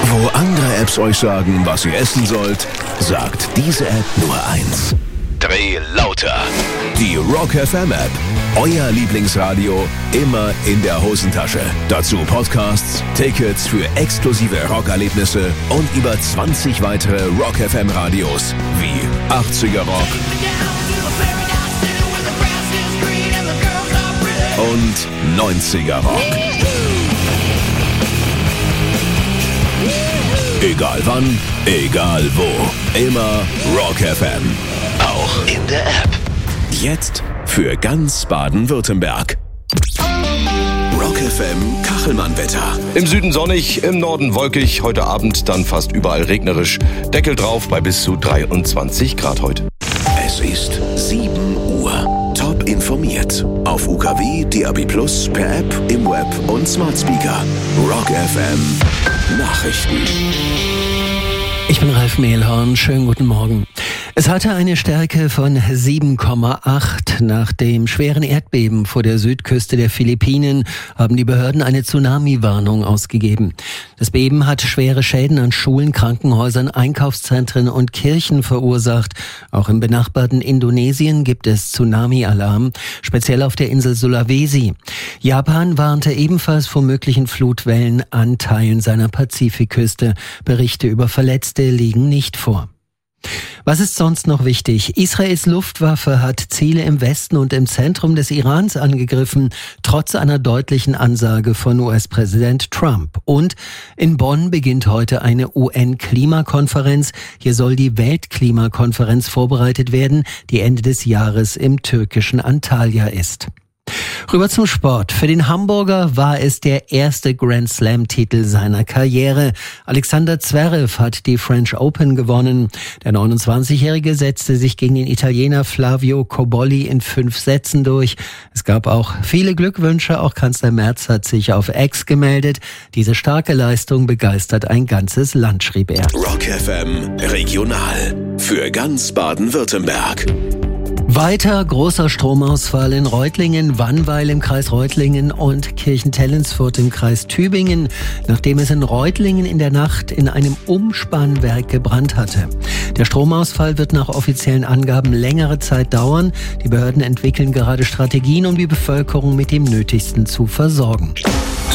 Wo andere Apps euch sagen, was ihr essen sollt, sagt diese App nur eins. Dreh lauter. Die Rock FM App. Euer Lieblingsradio immer in der Hosentasche. Dazu Podcasts, Tickets für exklusive Rockerlebnisse und über 20 weitere Rock FM Radios wie 80er Rock und 90er Rock. Egal wann, egal wo. Immer Rock FM. Auch in der App. Jetzt für ganz Baden-Württemberg. Rock FM Kachelmann-Wetter. Im Süden sonnig, im Norden wolkig. Heute Abend dann fast überall regnerisch. Deckel drauf bei bis zu 23 Grad heute. Es ist 7 Uhr. Top informiert. Auf UKW, DAB+, per App, im Web und Smart Speaker. Rock FM Nachrichten. Ich bin Ralf Mehlhorn. Schönen guten Morgen. Es hatte eine Stärke von 7,8. Nach dem schweren Erdbeben vor der Südküste der Philippinen haben die Behörden eine Tsunami-Warnung ausgegeben. Das Beben hat schwere Schäden an Schulen, Krankenhäusern, Einkaufszentren und Kirchen verursacht. Auch im benachbarten Indonesien gibt es Tsunami-Alarm, speziell auf der Insel Sulawesi. Japan warnte ebenfalls vor möglichen Flutwellen an Teilen seiner Pazifikküste. Berichte über Verletzte liegen nicht vor. Was ist sonst noch wichtig? Israels Luftwaffe hat Ziele im Westen und im Zentrum des Irans angegriffen, trotz einer deutlichen Ansage von US-Präsident Trump. Und in Bonn beginnt heute eine UN-Klimakonferenz. Hier soll die Weltklimakonferenz vorbereitet werden, die Ende des Jahres im türkischen Antalya ist. Rüber zum Sport. Für den Hamburger war es der erste Grand Slam-Titel seiner Karriere. Alexander Zverev hat die French Open gewonnen. Der 29-Jährige setzte sich gegen den Italiener Flavio Cobolli in 5 Sätzen durch. Es gab auch viele Glückwünsche. Auch Kanzler Merz hat sich auf X gemeldet. Diese starke Leistung begeistert ein ganzes Land, schrieb er. Rock FM Regional. Für ganz Baden-Württemberg. Weiter großer Stromausfall in Reutlingen, Wannweil im Kreis Reutlingen und Kirchentellensfurt im Kreis Tübingen, nachdem es in Reutlingen in der Nacht in einem Umspannwerk gebrannt hatte. Der Stromausfall wird nach offiziellen Angaben längere Zeit dauern. Die Behörden entwickeln gerade Strategien, um die Bevölkerung mit dem Nötigsten zu versorgen.